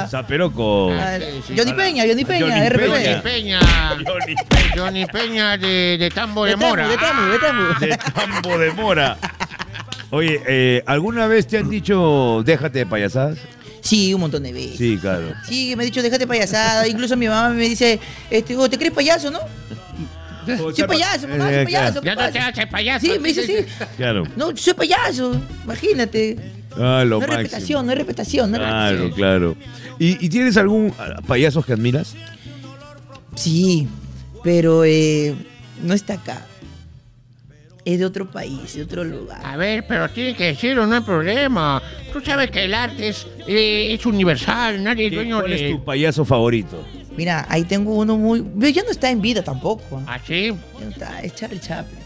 Zaperoco. Johnny Peña, RPP. Johnny Peña de Tambo de Mora. De Tambo. De Tambo de Mora. Oye, ¿alguna vez te han dicho déjate de payasadas? Sí, un montón de veces. Sí, claro. Sí, me ha dicho déjate payasada. Incluso mi mamá me dice, ¿te crees payaso, no? Soy payaso, mamá, soy payaso. Ya no te haces payaso. Sí, me dice sí. Claro. No, soy payaso, imagínate. Ah, lo no hay máximo. respetación. Claro. ¿Y tienes algún payaso que admiras? Sí, pero no está acá. Es de otro país, de otro lugar. A ver, pero tiene que decirlo, no hay problema. Tú sabes que el arte es universal, nadie es dueño ¿Cuál es tu payaso favorito? Mira, ahí tengo uno muy... Ya no está en vida tampoco. ¿Ah, sí? Ya no está, es Charlie Chaplin.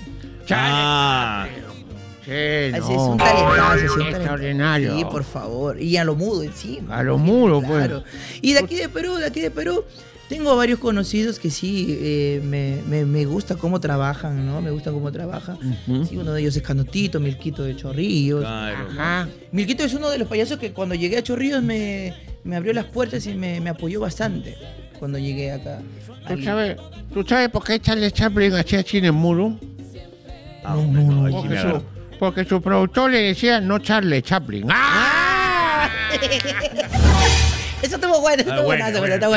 Sí, Es no. un talentazo, Extraordinario. Sí, por favor. Y a lo mudo encima. A lo mudo, claro. pues. Y de aquí de Perú, tengo varios conocidos que sí, me gusta cómo trabajan, ¿no? Me gusta cómo trabajan. Sí, uno de ellos es Canutito, Milquito de Chorrillos. Claro. Ajá. Milquito es uno de los payasos que cuando llegué a Chorrillos me abrió las puertas y me apoyó bastante cuando llegué acá. ¿Tú sabes por qué Charlie Chaplin hacía así en el muro? No. Porque su productor le decía no Charlie Chaplin. ¡Ah! Eso estuvo bueno, está bueno.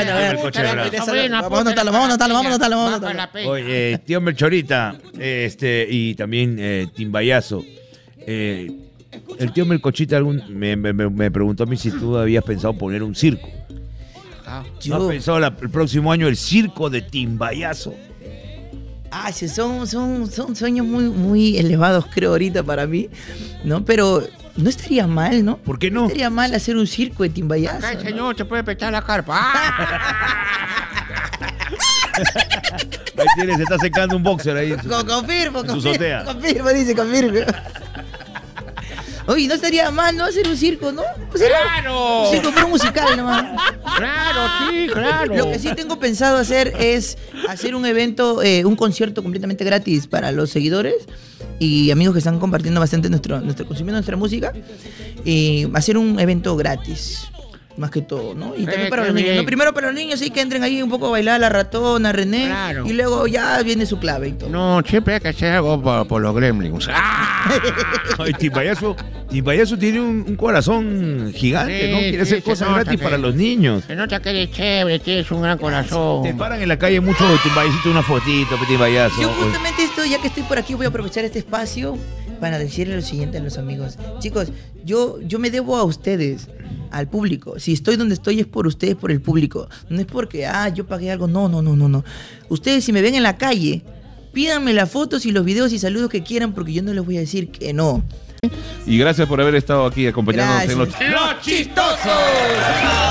Vamos a anotarlo. Oye, tío Melchorita, y también Timbayazo. El tío Melcochita me preguntó a mí si tú habías pensado poner un circo. ¿No has pensado el próximo año el circo de Timbayazo? Sí, son sueños muy elevados, creo, ahorita para mí, ¿no? Pero no estaría mal, ¿no? ¿Por qué no? No estaría mal hacer un circo de Timbayazo. Acá el señor te puede prestar la carpa. Ahí tienes, se está secando un boxer ahí. Confirmo. azotea. Confirmo. Oye, no estaría mal, ¿no? Hacer un circo, ¿no? ¡Claro! Un circo, pero musical nomás. Claro. Lo que sí tengo pensado hacer es hacer un evento, un concierto completamente gratis para los seguidores y amigos que están compartiendo bastante consumiendo nuestra música. Y hacer un evento gratis, más que todo, ¿no? Y también para los niños. No, primero para los niños, sí, que entren ahí un poco a bailar la ratona, René. Claro. Y luego ya viene su clave y todo. No, siempre hay que hacer algo por los gremlins. Ay, Timbayazo tiene un corazón gigante, ¿no? Quiere hacer cosas gratis para los niños. Se nota que eres chévere, tienes un gran corazón. Te paran en la calle mucho Timbayacito, una fotito, Timbayazo. Yo justamente ya que estoy por aquí, voy a aprovechar este espacio para decirle lo siguiente a los amigos. Chicos, yo me debo a ustedes, al público. Si estoy donde estoy es por ustedes, por el público. No es porque, yo pagué algo. No. Ustedes, si me ven en la calle, pídanme las fotos y los videos y saludos que quieran, porque yo no les voy a decir que no. Y gracias por haber estado aquí acompañándonos en Gracias. Los Chistosos.